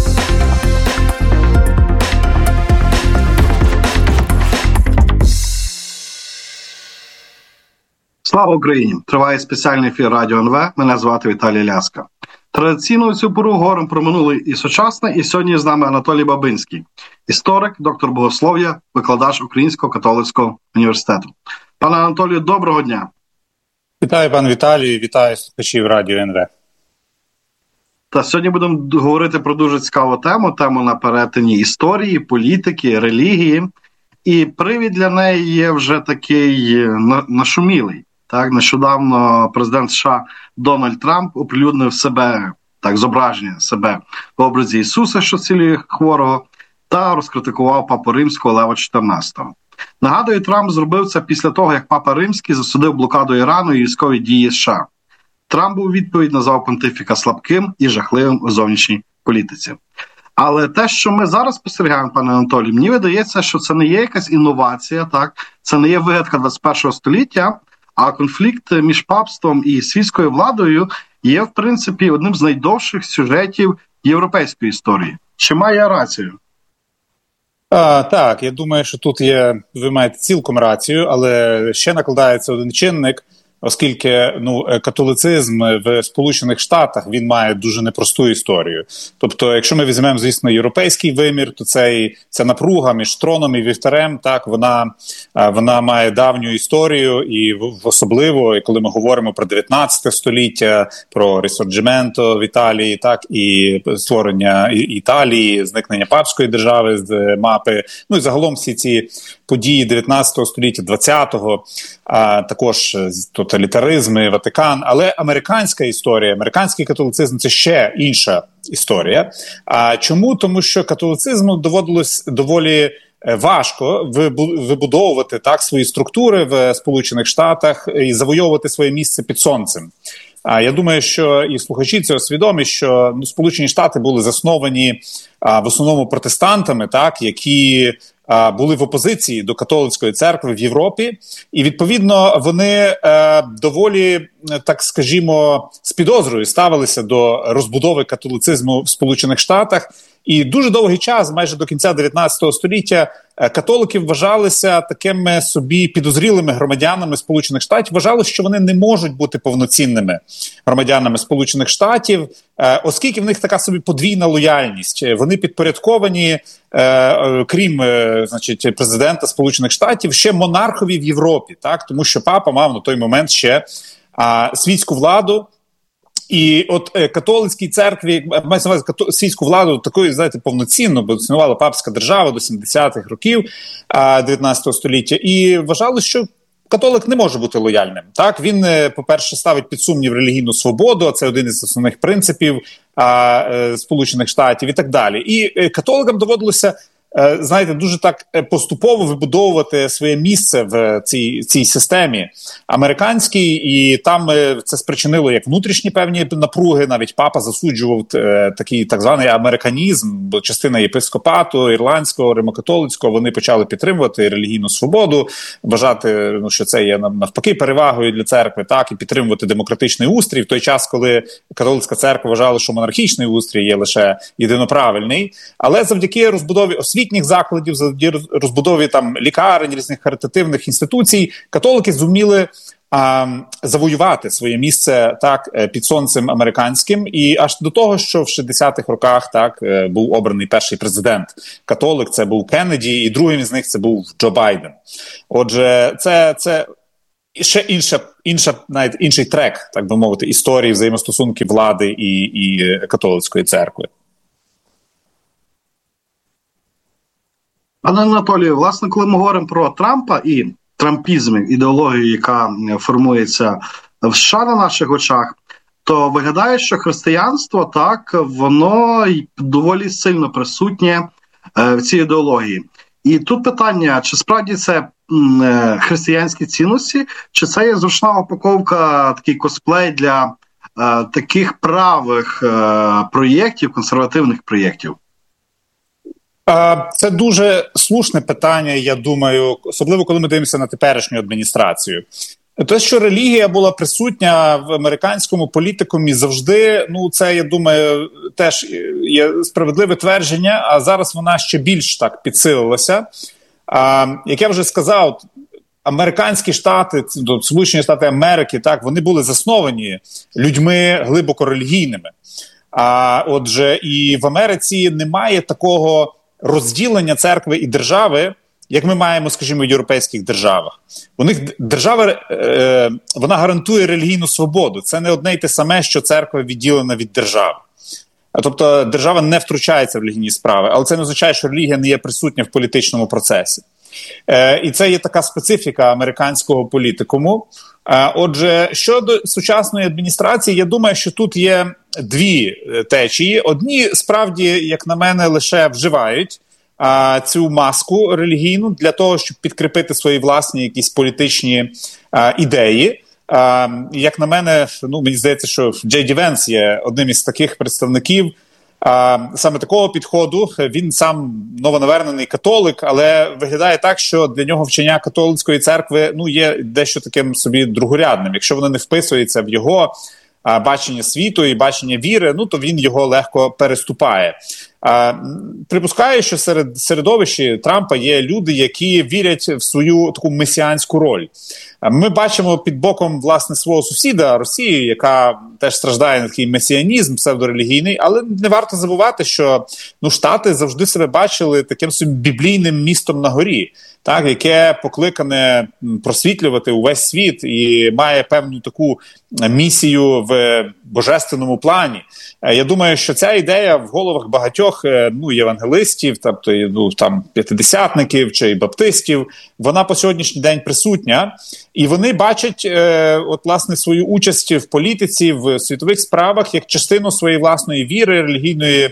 Слава Україні! Триває спеціальний ефір Радіо НВ. Мене звати Віталій Ляска. Традиційно у цю пору говоримо про минуле і сучасне, і сьогодні з нами Анатолій Бабинський, історик, доктор богослов'я, викладач Українського католицького університету. Пане Анатолію, доброго дня! Вітаю, пан Віталій, вітаю слухачів Радіо НВ. Та сьогодні будемо говорити про дуже цікаву тему на перетині історії, політики, релігії. І привід для неї є вже такий нашумілий. Так, нещодавно президент США Дональд Трамп оприлюднив себе, так, зображення себе в образі Ісуса, що зцілює хворого, та розкритикував Папу Римського Лева XIV. Нагадую, Трамп зробив це після того, як Папа Римський засудив блокаду Ірану і військові дії США. Трамп у відповідь назвав понтифіка слабким і жахливим у зовнішній політиці. Але те, що ми зараз спостерігаємо, пане Анатолій, мені видається, що це не є якась інновація, так? Це не є вигадка 21 століття, а конфлікт між папством і світською владою є, в принципі, одним з найдовших сюжетів європейської історії. Чи маю я рацію? Так, я думаю, що тут ви маєте цілком рацію, але ще накладається один чинник, оскільки католицизм в Сполучених Штатах, він має дуже непросту історію. Тобто, якщо ми візьмемо, звісно, європейський вимір, то ця напруга між троном і вівтарем, так, вона має давню історію, і особливо, коли ми говоримо про 19 століття, про Рісорджименто в Італії, так, і створення Італії, зникнення папської держави з мапи, і загалом всі ці події 19 століття, 20-го, також тоталітаризми, Ватикан, але американська історія, американський католицизм – це ще інша історія. Чому? Тому що католицизму доводилось доволі важко вибудовувати так свої структури в Сполучених Штатах і завойовувати своє місце під сонцем. Я думаю, що і слухачі цього свідомі, що Сполучені Штати були засновані в основному протестантами, так, які були в опозиції до католицької церкви в Європі, і, відповідно, вони доволі, так скажімо, з підозрою ставилися до розбудови католицизму в Сполучених Штатах. І дуже довгий час, майже до кінця 19 століття, католики вважалися такими собі підозрілими громадянами Сполучених Штатів, вважали, що вони не можуть бути повноцінними громадянами Сполучених Штатів, оскільки в них така собі подвійна лояльність. Вони підпорядковані, крім, президента Сполучених Штатів, ще монархові в Європі, так? Тому що папа мав на той момент ще світську владу. І от католицькій церкві, мається на увазі світську владу такою, знаєте, повноцінно, бо існувала папська держава до 70-х років 19 століття, і вважали, що католик не може бути лояльним. Так, він, по-перше, ставить під сумнів релігійну свободу, а це один із основних принципів Сполучених Штатів і так далі. І католикам доводилося знаєте, дуже так поступово вибудовувати своє місце в цій системі американській, і там це спричинило як внутрішні певні напруги, навіть папа засуджував такий так званий американізм, бо частина єпископату ірландського, римокатолицького, вони почали підтримувати релігійну свободу, вважати, що це є навпаки перевагою для церкви, так, і підтримувати демократичний устрій в той час, коли католицька церква вважала, що монархічний устрій є лише єдиноправильний, але завдяки розбудові освітніх закладів, завдяки розбудові там лікарень, різних каритативних інституцій, католики зуміли завоювати своє місце так під сонцем американським, і аж до того, що в 60-х роках так був обраний перший президент католик, це був Кеннеді, і другим із них це був Джо Байден. Отже, це ще навіть інший трек, так би мовити, історії взаємостосунків влади і католицької церкви. Пане Анатолію, власне, коли ми говоримо про Трампа і трампізм, ідеологію, яка формується в США на наших очах, то виглядає, що християнство, так, воно доволі сильно присутнє в цій ідеології. І тут питання, чи справді це християнські цінності, чи це є зручна упаковка, такий косплей для таких правих проєктів, консервативних проєктів? Це дуже слушне питання, я думаю, особливо коли ми дивимося на теперішню адміністрацію. Те, що релігія була присутня в американському політикумі завжди, це, я думаю, теж є справедливе твердження, а зараз вона ще більш так підсилилася. Як я вже сказав, американські штати, Сполучені Штати Америки, так, вони були засновані людьми глибоко релігійними. Отже, і в Америці немає такого розділення церкви і держави, як ми маємо, скажімо, в європейських державах. У них держава, вона гарантує релігійну свободу. Це не одне й те саме, що церква відділена від держави. Тобто держава не втручається в релігійні справи, але це не означає, що релігія не є присутня в політичному процесі. І це є така специфіка американського політикуму. Отже, щодо сучасної адміністрації, я думаю, що тут є дві течії. Одні, справді, як на мене, лише вживають цю маску релігійну для того, щоб підкріпити свої власні якісь політичні ідеї. Як на мене, мені здається, що Джей Ді Венс є одним із таких представників саме такого підходу. Він сам новонавернений католик, але виглядає так, що для нього вчення католицької церкви є дещо таким собі другорядним. Якщо воно не вписується в його бачення світу і бачення віри, то він його легко переступає. Припускаю, що серед середовища Трампа є люди, які вірять в свою таку месіанську роль. Ми бачимо під боком, власне, свого сусіда Росії, яка теж страждає на такий месіанізм псевдорелігійний, але не варто забувати, що Штати завжди себе бачили таким собі біблійним містом на горі, так, яке покликане просвітлювати увесь світ і має певну таку місію в божественному плані. Я думаю, що ця ідея в головах багатьох євангелистів, тобто там п'ятидесятників чи баптистів, вона по сьогоднішній день присутня, і вони бачать власне свою участь в політиці, в світових справах як частину своєї власної віри, релігійної,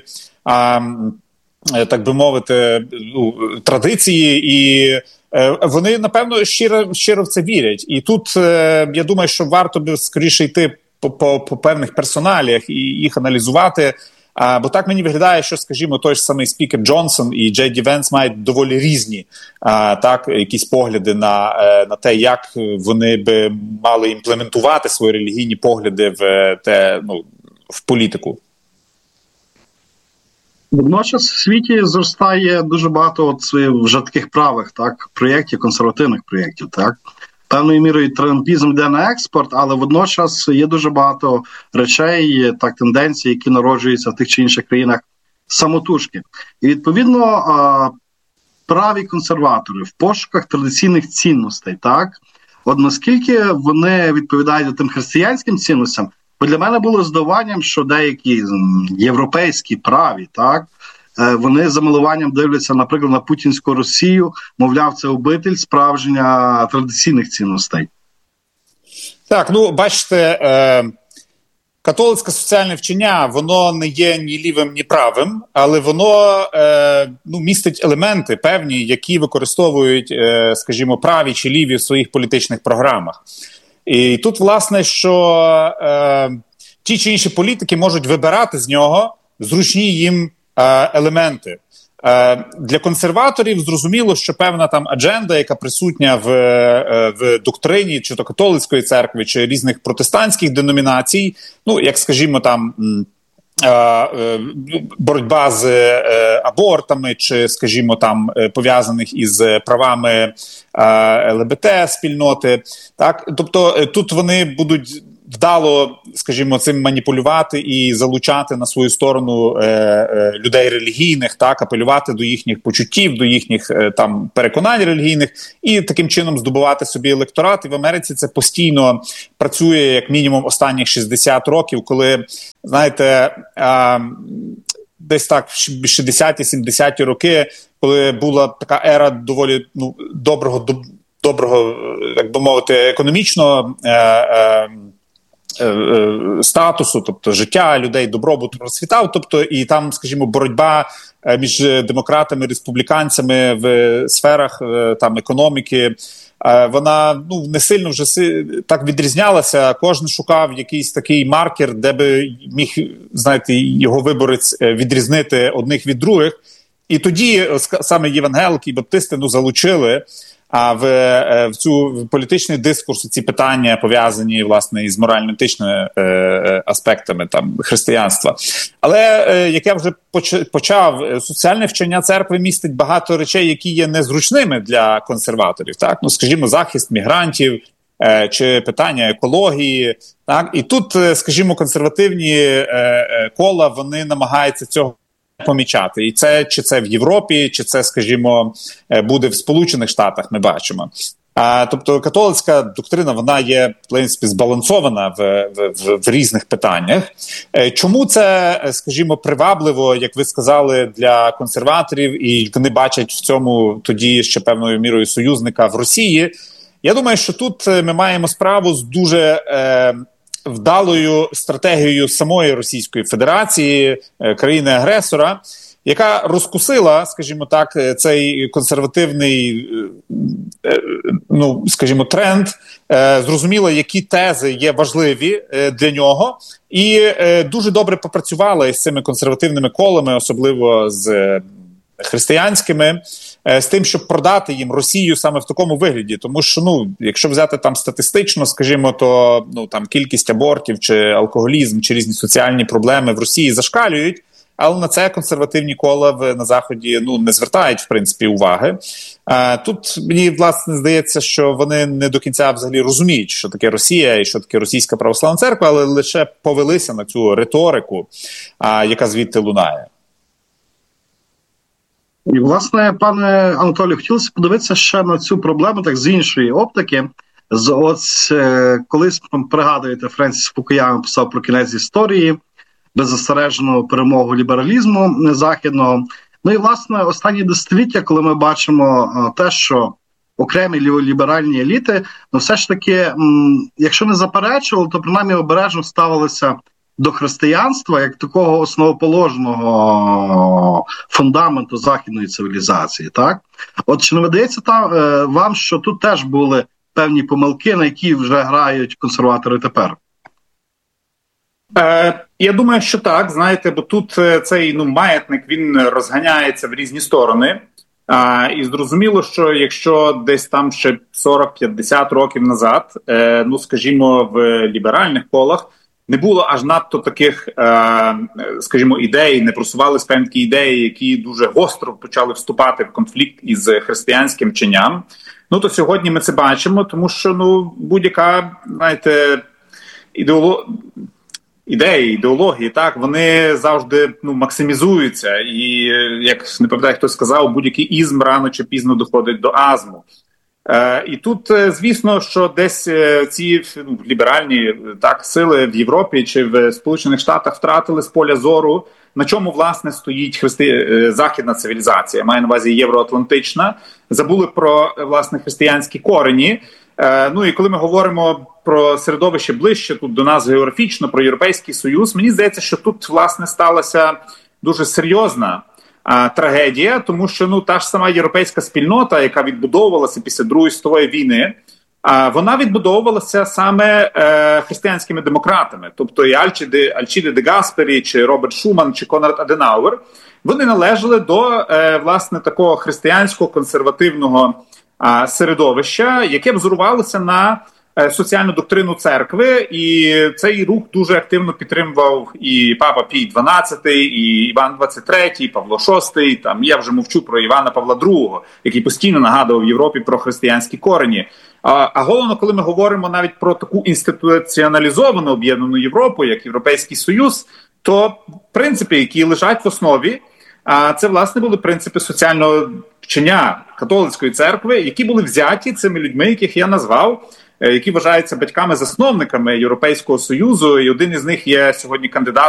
так би мовити, традиції, і вони, напевно, щиро в це вірять. І тут, я думаю, що варто б скоріше йти по певних персоналіях і їх аналізувати, бо так мені виглядає, що, скажімо, той ж самий спікер Джонсон і Джей Ді Венс мають доволі різні якісь погляди на те, як вони би мали імплементувати свої релігійні погляди в політику. Водночас в світі зростає дуже багато вже таких правих проєктів, консервативних проєктів. Певною мірою трампізм йде на експорт, але водночас є дуже багато речей, тенденцій, які народжуються в тих чи інших країнах самотужки. І, відповідно, праві консерватори в пошуках традиційних цінностей, от наскільки вони відповідають тим християнським цінностям, бо для мене було здивуванням, що деякі європейські праві, вони з замилуванням дивляться, наприклад, на путінську Росію, мовляв, це обитель справжня традиційних цінностей. Так, бачите, католицьке соціальне вчення, воно не є ні лівим, ні правим, але воно містить елементи певні, які використовують, скажімо, праві чи ліві в своїх політичних програмах. І тут, власне, що ті чи інші політики можуть вибирати з нього зручні їм елементи. Для консерваторів зрозуміло, що певна там адженда, яка присутня в доктрині чи то католицької церкви, чи різних протестантських деномінацій, як, скажімо, там боротьба з абортами, чи, скажімо, там пов'язаних із правами ЛГБТ-спільноти, так? Тобто тут вони будуть вдало, скажімо, цим маніпулювати і залучати на свою сторону людей релігійних, так, апелювати до їхніх почуттів, до їхніх там переконань релігійних і таким чином здобувати собі електорат. І в Америці це постійно працює як мінімум останніх 60 років, коли, знаєте, десь так в 60-70-ті роки, коли була така ера доволі доброго, як би мовити, економічного статусу, тобто життя людей, добробут розцвітав, тобто і там, скажімо, боротьба між демократами і республіканцями в сферах там економіки, вона не сильно вже так відрізнялася. Кожен шукав якийсь такий маркер, де би міг, знаєте, його виборець відрізнити одних від других. І тоді саме євангелики і баптисти залучили в політичний дискурс ці питання пов'язані, власне, із морально-етичними аспектами там християнства. Але, як я вже почав, соціальне вчення церкви містить багато речей, які є незручними для консерваторів. Так? Скажімо, захист мігрантів, чи питання екології. Так? І тут, скажімо, консервативні кола, вони намагаються цього помічати. І це, чи це в Європі, чи це, скажімо, буде в Сполучених Штатах, ми бачимо. Тобто католицька доктрина, вона є, в принципі, збалансована в різних питаннях. Чому це, скажімо, привабливо, як ви сказали, для консерваторів, і вони бачать в цьому тоді ще певною мірою союзника в Росії? Я думаю, що тут ми маємо справу з дуже вдалою стратегією самої Російської Федерації, країни-агресора, яка розкусила, скажімо так, цей консервативний, скажімо, тренд, зрозуміла, які тези є важливі для нього, і дуже добре попрацювала із цими консервативними колами, особливо з християнськими, з тим, щоб продати їм Росію саме в такому вигляді. Тому що, якщо взяти там статистично, скажімо, то там кількість абортів, чи алкоголізм, чи різні соціальні проблеми в Росії зашкалюють, але на це консервативні кола на Заході не звертають, в принципі, уваги. Тут мені, власне, здається, що вони не до кінця взагалі розуміють, що таке Росія і що таке Російська православна церква, але лише повелися на цю риторику, яка звідти лунає. І, власне, пане Анатолію, хотілося подивитися ще на цю проблему так з іншої оптики. Колись, пригадуєте, Френсіс Фукуяма писав про кінець історії, беззастережену перемогу лібералізму західного. І, власне, останні десятиліття, коли ми бачимо те, що окремі ліберальні еліти, все ж таки, якщо не заперечували, то принаймні обережно ставилися до християнства як такого основоположного фундаменту західної цивілізації, так? От чи не видається вам, що тут теж були певні помилки, на які вже грають консерватори тепер? Я думаю, що так, знаєте, бо тут цей маятник, він розганяється в різні сторони. І зрозуміло, що якщо десь там ще 40-50 років назад, скажімо, в ліберальних колах не було аж надто таких, скажімо, ідей, не просувались певні такі ідеї, які дуже гостро почали вступати в конфлікт із християнським вченням, то сьогодні ми це бачимо, тому що, будь-яка, знаєте, ідеології, так, вони завжди максимізуються. І, як не пам'ятаю, хтось сказав, будь-який ізм рано чи пізно доходить до азму. І тут, звісно, що десь ці ліберальні сили в Європі чи в Сполучених Штатах втратили з поля зору, на чому, власне, стоїть західна цивілізація, маю на увазі євроатлантична, забули про, власне, християнські корені. Ну і коли ми говоримо про середовище ближче тут до нас географічно, про Європейський Союз, мені здається, що тут, власне, сталася дуже серйозна трагедія, тому що та ж сама європейська спільнота, яка відбудовувалася після Другої світової війни, вона відбудовувалася саме християнськими демократами. Тобто і Альчіде де Гаспері, чи Роберт Шуман, чи Конрад Аденауер, вони належали до, власне, такого християнського консервативного середовища, яке базувалося на соціальну доктрину церкви, і цей рух дуже активно підтримував і Папа Пій XII, і Іван XXIII, і Павло VI, там я вже мовчу про Івана Павла II, який постійно нагадував Європі про християнські корені. А головно, коли ми говоримо навіть про таку інституціоналізовану об'єднану Європу, як Європейський Союз, то принципи, які лежать в основі, це, власне, були принципи соціального вчення католицької церкви, які були взяті цими людьми, яких я назвав, які вважаються батьками-засновниками Європейського Союзу, і один із них є сьогодні кандидатом